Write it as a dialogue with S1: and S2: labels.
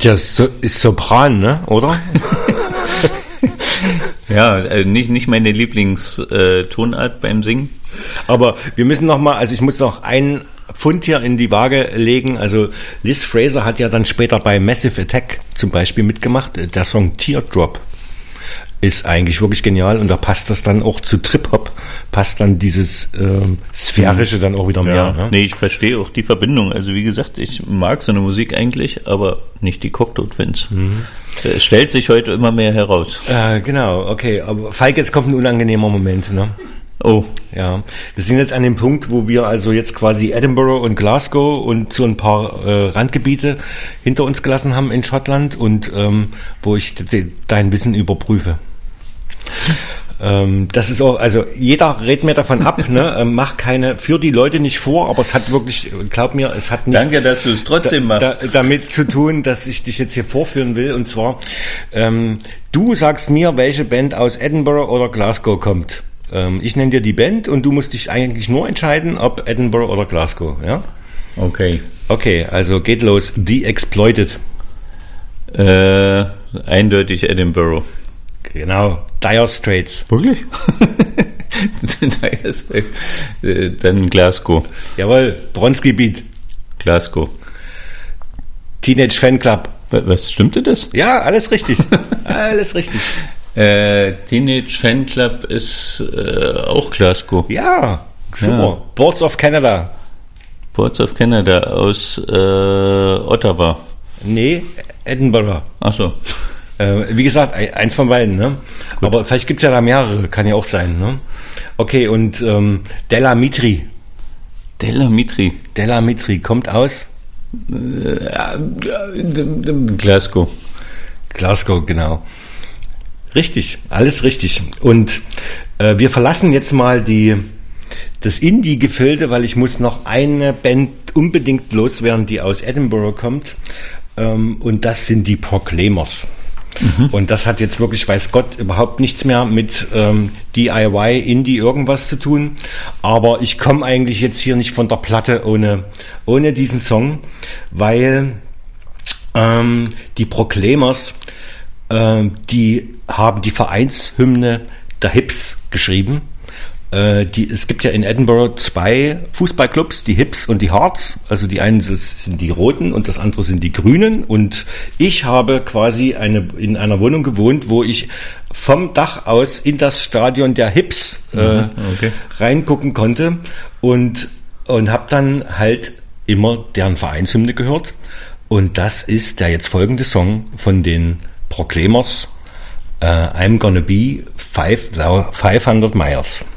S1: Ja, ist Sopran, ne? Oder?
S2: Ja, nicht meine Lieblingstonart beim Singen.
S1: Aber wir müssen noch mal, also ich muss noch einen Pfund hier in die Waage legen. Also Liz Fraser hat ja dann später bei Massive Attack zum Beispiel mitgemacht. Der Song Teardrop ist eigentlich wirklich genial und da passt das dann auch zu Trip-Hop, passt dann dieses Sphärische dann auch wieder mehr.
S2: Ja,
S1: Ne?
S2: Nee, ich verstehe auch die Verbindung. Also wie gesagt, ich mag so eine Musik eigentlich, aber nicht die Cocteau Twins. Es stellt sich heute immer mehr heraus.
S1: Genau, okay. Aber Falk, jetzt kommt ein unangenehmer Moment, ne?
S2: Oh.
S1: Ja, wir sind jetzt an dem Punkt, wo wir also jetzt quasi Edinburgh und Glasgow und so ein paar Randgebiete hinter uns gelassen haben in Schottland und wo ich dein Wissen überprüfe. Das ist auch, also jeder redet mir davon ab, ne? Mach keine, führ die Leute nicht vor, aber es hat wirklich, glaub mir, es hat nichts.
S2: Danke, dass du es trotzdem machst.
S1: Damit zu tun, dass ich dich jetzt hier vorführen will. Und zwar, du sagst mir, welche Band aus Edinburgh oder Glasgow kommt. Ich nenne dir die Band und du musst dich eigentlich nur entscheiden, ob Edinburgh oder Glasgow, ja?
S2: Okay.
S1: Okay, also geht los. The Exploited.
S2: Eindeutig Edinburgh.
S1: Genau. Dire Straits.
S2: Wirklich? Dire Straits. Dann Glasgow.
S1: Jawohl. Bronski Beat.
S2: Glasgow.
S1: Teenage Fanclub.
S2: Was, stimmte das?
S1: Ja, alles richtig. Alles richtig.
S2: Teenage Fanclub ist auch Glasgow.
S1: Ja, super. Ja. Boards of Canada.
S2: Boards of Canada aus Ottawa.
S1: Nee, Edinburgh.
S2: Ach so.
S1: Wie gesagt, eins von beiden, ne? Gut. Aber vielleicht gibt's ja da mehrere, kann ja auch sein, ne? Okay, und Della Mitri.
S2: Della Mitri.
S1: Della Mitri kommt aus?
S2: Glasgow.
S1: Glasgow, genau. Richtig, alles richtig. Und wir verlassen jetzt mal das Indie-Gefilde, weil ich muss noch eine Band unbedingt loswerden, die aus Edinburgh kommt. Und das sind die Proclaimers. Und das hat jetzt wirklich, weiß Gott, überhaupt nichts mehr mit DIY, Indie, irgendwas zu tun. Aber ich komme eigentlich jetzt hier nicht von der Platte ohne diesen Song, weil die Proclaimers, die haben die Vereinshymne der Hips geschrieben. Es gibt ja in Edinburgh 2 Fußballclubs, die Hips und die Hearts. Also die einen sind die Roten und das andere sind die Grünen. Und ich habe quasi in einer Wohnung gewohnt, wo ich vom Dach aus in das Stadion der Hips reingucken konnte und habe dann halt immer deren Vereinshymne gehört. Und das ist der jetzt folgende Song von den Proclaimers, I'm Gonna Be 500 Miles.